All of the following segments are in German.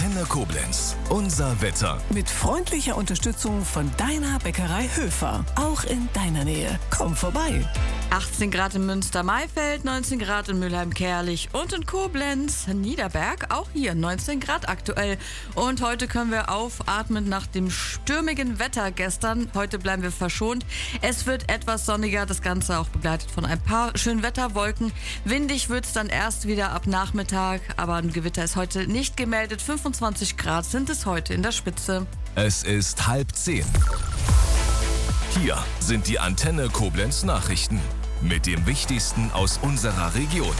Antenne Koblenz. Unser Wetter. Mit freundlicher Unterstützung von deiner Bäckerei Höfer. Auch in deiner Nähe. Komm vorbei. 18 Grad in Münster-Maifeld, 19 Grad in Mülheim-Kerlich und in Koblenz-Niederberg. Auch hier 19 Grad aktuell. Und heute können wir aufatmen nach dem stürmigen Wetter gestern. Heute bleiben wir verschont. Es wird etwas sonniger, das Ganze auch begleitet von ein paar schönen Wetterwolken. Windig wird es dann erst wieder ab Nachmittag, aber ein Gewitter ist heute nicht gemeldet. 25 Grad sind es heute in der Spitze. Es ist 9:30. Hier sind die Antenne Koblenz Nachrichten mit dem Wichtigsten aus unserer Region.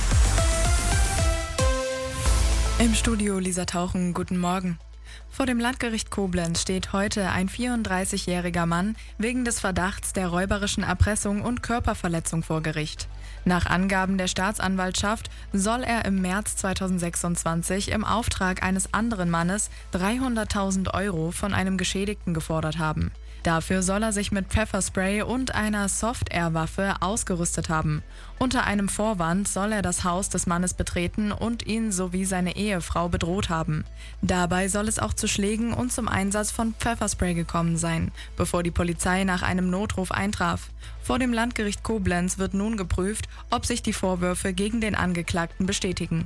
Im Studio Lisa Tauchen, guten Morgen. Vor dem Landgericht Koblenz steht heute ein 34-jähriger Mann wegen des Verdachts der räuberischen Erpressung und Körperverletzung vor Gericht. Nach Angaben der Staatsanwaltschaft soll er im März 2026 im Auftrag eines anderen Mannes 300.000 € von einem Geschädigten gefordert haben. Dafür soll er sich mit Pfefferspray und einer Soft-Air-Waffe ausgerüstet haben. Unter einem Vorwand soll er das Haus des Mannes betreten und ihn sowie seine Ehefrau bedroht haben. Dabei soll es auch zu Schlägen und zum Einsatz von Pfefferspray gekommen sein, bevor die Polizei nach einem Notruf eintraf. Vor dem Landgericht Koblenz wird nun geprüft, ob sich die Vorwürfe gegen den Angeklagten bestätigen.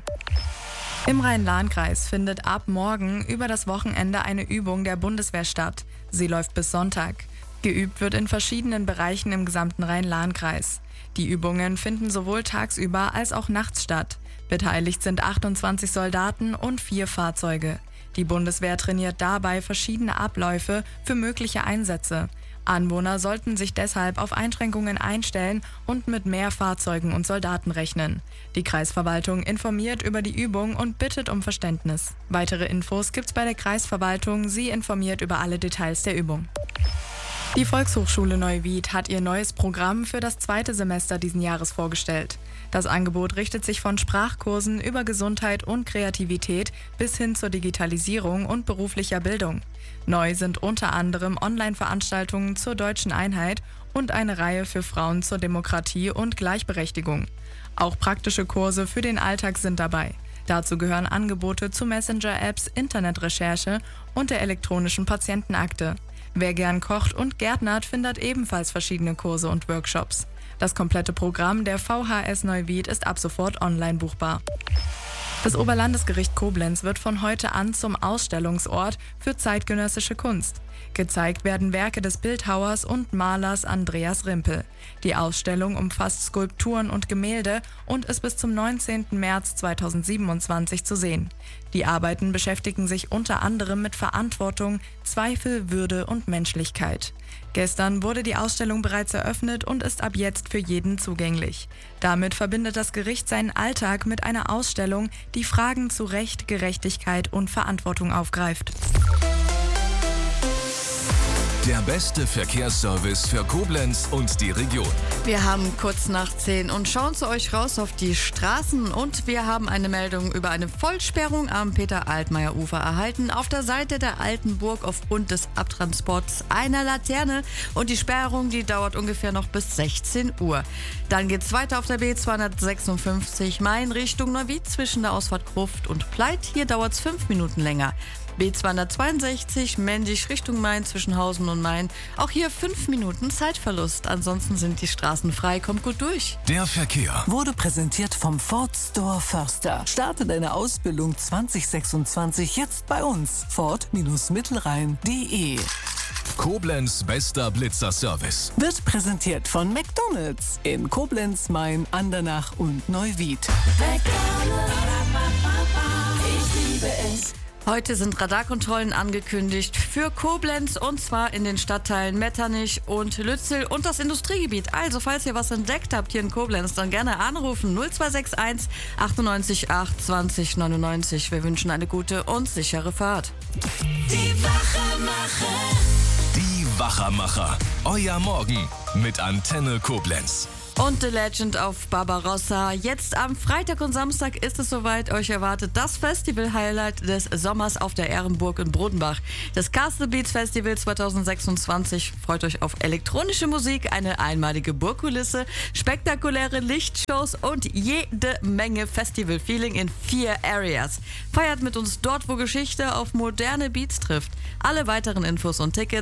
Im Rhein-Lahn-Kreis findet ab morgen über das Wochenende eine Übung der Bundeswehr statt. Sie läuft bis Sonntag. Geübt wird in verschiedenen Bereichen im gesamten Rhein-Lahn-Kreis. Die Übungen finden sowohl tagsüber als auch nachts statt. Beteiligt sind 28 Soldaten und 4 Fahrzeuge. Die Bundeswehr trainiert dabei verschiedene Abläufe für mögliche Einsätze. Anwohner sollten sich deshalb auf Einschränkungen einstellen und mit mehr Fahrzeugen und Soldaten rechnen. Die Kreisverwaltung informiert über die Übung und bittet um Verständnis. Weitere Infos gibt's bei der Kreisverwaltung. Sie informiert über alle Details der Übung. Die Volkshochschule Neuwied hat ihr neues Programm für das 2. Semester diesen Jahres vorgestellt. Das Angebot richtet sich von Sprachkursen über Gesundheit und Kreativität bis hin zur Digitalisierung und beruflicher Bildung. Neu sind unter anderem Online-Veranstaltungen zur deutschen Einheit und eine Reihe für Frauen zur Demokratie und Gleichberechtigung. Auch praktische Kurse für den Alltag sind dabei. Dazu gehören Angebote zu Messenger-Apps, Internetrecherche und der elektronischen Patientenakte. Wer gern kocht und gärtnert, findet ebenfalls verschiedene Kurse und Workshops. Das komplette Programm der VHS Neuwied ist ab sofort online buchbar. Das Oberlandesgericht Koblenz wird von heute an zum Ausstellungsort für zeitgenössische Kunst. Gezeigt werden Werke des Bildhauers und Malers Andreas Rimpel. Die Ausstellung umfasst Skulpturen und Gemälde und ist bis zum 19. März 2027 zu sehen. Die Arbeiten beschäftigen sich unter anderem mit Verantwortung, Zweifel, Würde und Menschlichkeit. Gestern wurde die Ausstellung bereits eröffnet und ist ab jetzt für jeden zugänglich. Damit verbindet das Gericht seinen Alltag mit einer Ausstellung, die Fragen zu Recht, Gerechtigkeit und Verantwortung aufgreift. Der beste Verkehrsservice für Koblenz und die Region. Wir haben kurz nach 10 und schauen zu euch raus auf die Straßen und wir haben eine Meldung über eine Vollsperrung am Peter-Altmaier-Ufer erhalten. Auf der Seite der Alten Burg aufgrund des Abtransports einer Laterne und die Sperrung, die dauert ungefähr noch bis 16 Uhr. Dann geht's weiter auf der B256 Main Richtung Neuwied zwischen der Ausfahrt Gruft und Pleit. Hier dauert's 5 Minuten länger. B262 Mendig Richtung Main zwischen Hausen und Main. Auch hier 5 Minuten Zeitverlust. Ansonsten sind die Straßen frei. Kommt gut durch. Der Verkehr Wurde präsentiert vom Ford Store Förster. Starte deine Ausbildung 2026 jetzt bei uns. Ford-Mittelrhein.de. Koblenz bester Blitzer-Service. Wird präsentiert von McDonald's in Koblenz, Main, Andernach und Neuwied. Ich liebe es. Heute sind Radarkontrollen angekündigt für Koblenz und zwar in den Stadtteilen Metternich und Lützel und das Industriegebiet. Also falls ihr was entdeckt habt hier in Koblenz, dann gerne anrufen 0261 98 8 20 99. Wir wünschen eine gute und sichere Fahrt. Die Wachermacher. Die Wachermacher. Euer Morgen mit Antenne Koblenz. Und The Legend auf Barbarossa. Jetzt am Freitag und Samstag ist es soweit. Euch erwartet das Festival-Highlight des Sommers auf der Ehrenburg in Brodenbach. Das Castle Beats Festival 2026. Freut euch auf elektronische Musik, eine einmalige Burgkulisse, spektakuläre Lichtshows und jede Menge Festival-Feeling in 4 Areas. Feiert mit uns dort, wo Geschichte auf moderne Beats trifft. Alle weiteren Infos und Tickets